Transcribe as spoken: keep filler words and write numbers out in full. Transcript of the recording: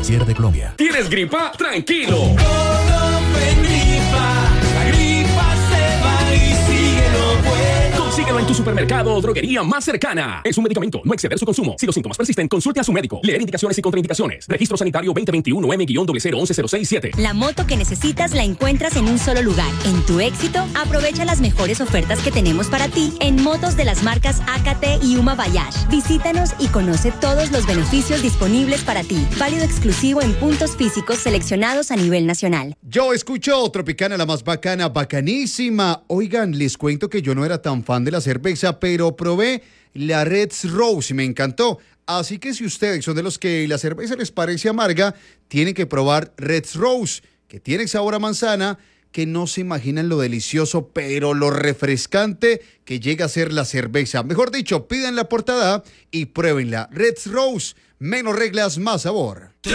Financiera de Colombia. ¿Tienes gripa? ¡Tranquilo! Consíguelo en tu supermercado o droguería más cercana. Es un medicamento, no exceder su consumo. Si los síntomas persisten, consulte a su médico. Leer indicaciones y contraindicaciones. Registro sanitario veinte veintiuno M cero cero once cero seis siete. La moto que necesitas la encuentras en un solo lugar. En Tu Éxito, aprovecha las mejores ofertas que tenemos para ti en motos de las marcas A K T y Uma Bayash. Visítanos y conoce todos los beneficios disponibles para ti. Válido exclusivo en puntos físicos seleccionados a nivel nacional. Yo escucho Tropicana, la más bacana, bacanísima. Oigan, les cuento que yo no era tan fan de la cerveza, pero probé la Red's Rose y me encantó. Así que si ustedes son de los que la cerveza les parece amarga, tienen que probar Red's Rose, que tiene sabor a manzana, que no se imaginan lo delicioso, pero lo refrescante que llega a ser la cerveza. Mejor dicho, pidan la portada y pruébenla. Red's Rose, menos reglas, más sabor.